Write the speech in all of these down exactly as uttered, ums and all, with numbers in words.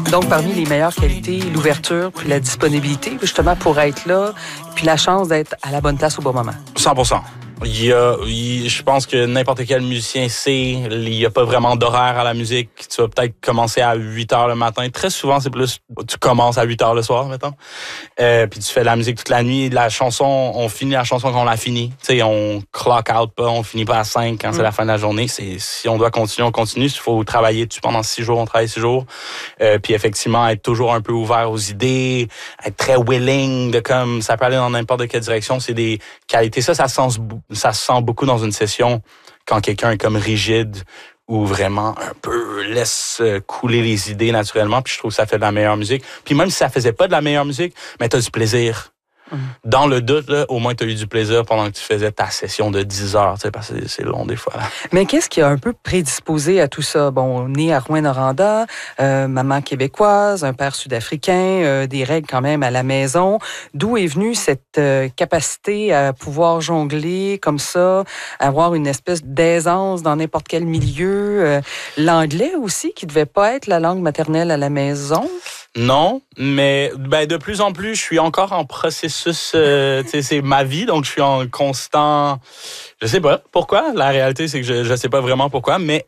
Donc, parmi les meilleures qualités, l'ouverture, puis la disponibilité, justement, pour être là, puis la chance d'être à la bonne place au bon moment. cent pour cent. Il y a, il, je pense que n'importe quel musicien sait, il n'y a pas vraiment d'horaire à la musique. Tu vas peut-être commencer à huit heures le matin. Très souvent, c'est plus, tu commences à huit heures le soir, mettons. Euh, puis tu fais de la musique toute la nuit. La chanson, on finit la chanson quand on la finit. Tu sais, on clock out pas, on finit pas à cinq quand mm. c'est la fin de la journée. C'est, si on doit continuer, on continue. Il faut travailler dessus pendant six jours, on travaille six jours. Euh, puis effectivement, être toujours un peu ouvert aux idées, être très willing de comme, ça peut aller dans n'importe quelle direction. C'est des qualités. Ça, ça sent, ça se sent beaucoup dans une session quand quelqu'un est comme rigide ou vraiment un peu laisse couler les idées naturellement. Puis je trouve que ça fait de la meilleure musique. Puis même si ça faisait pas de la meilleure musique, mais t'as du plaisir. Mmh. Dans le doute, là, au moins, tu as eu du plaisir pendant que tu faisais ta session de dix heures, tu sais, parce que c'est long des fois. Là. Mais qu'est-ce qui a un peu prédisposé à tout ça? Bon, né à Rouyn-Noranda, euh, maman québécoise, un père sud-africain, euh, des règles quand même à la maison. D'où est venue cette euh, capacité à pouvoir jongler comme ça, avoir une espèce d'aisance dans n'importe quel milieu? Euh, l'anglais aussi, qui devait pas être la langue maternelle à la maison? Non, mais ben de plus en plus, je suis encore en processus. Euh, tu sais, c'est ma vie, donc je suis en constant. Je sais pas pourquoi. La réalité, c'est que je je sais pas vraiment pourquoi, mais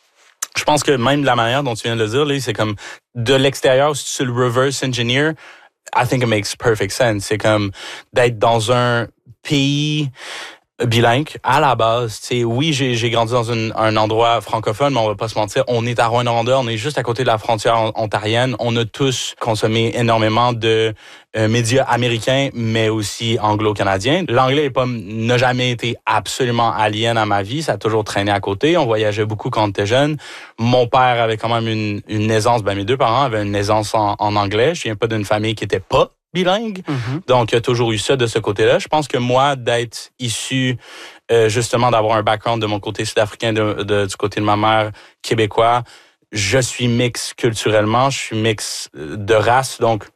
je pense que même de la manière dont tu viens de le dire, là, c'est comme de l'extérieur, si tu es le reverse engineer, I think it makes perfect sense. C'est comme d'être dans un pays bilingue à la base. Tu sais, oui, j'ai, j'ai grandi dans une, un endroit francophone, mais on va pas se mentir, on est à Rouyn-Noranda, on est juste à côté de la frontière ontarienne. On a tous consommé énormément de euh, médias américains, mais aussi anglo-canadiens. L'anglais est pas, n'a jamais été absolument alien à ma vie, ça a toujours traîné à côté. On voyageait beaucoup quand on était jeune. Mon père avait quand même une, une aisance, ben mes deux parents avaient une aisance en, en anglais. Je viens pas d'une famille qui était pas bilingue. Mm-hmm. Donc, il y a toujours eu ça de ce côté-là. Je pense que moi, d'être issu, euh, justement, d'avoir un background de mon côté sud-africain, de, de, du côté de ma mère québécois, je suis mix culturellement, je suis mix de race. Donc,